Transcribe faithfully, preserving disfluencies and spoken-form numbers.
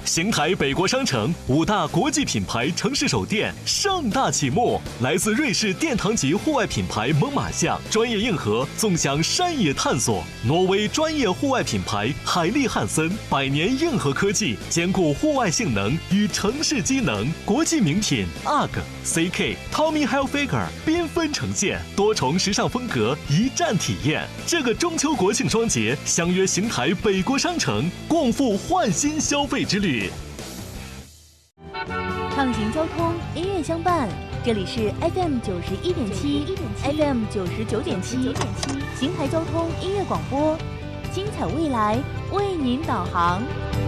邢台北国商城五大国际品牌城市首店盛大启幕，来自瑞士殿堂级户外品牌猛犸象专业硬核纵享山野探索，挪威专业户外品牌海利汉森百年硬核科技兼顾户外性能与城市机能，国际名品 U G C K、Tommy Hilfiger 缤纷呈现，多重时尚风格一站体验。这个中秋国庆双节，相约邢台北国商城，共赴焕新消费之旅。 畅行交通，音乐相伴，这里是 F M 九十一点七 ，F M 九十九点七，邢台交通音乐广播，精彩未来为您导航。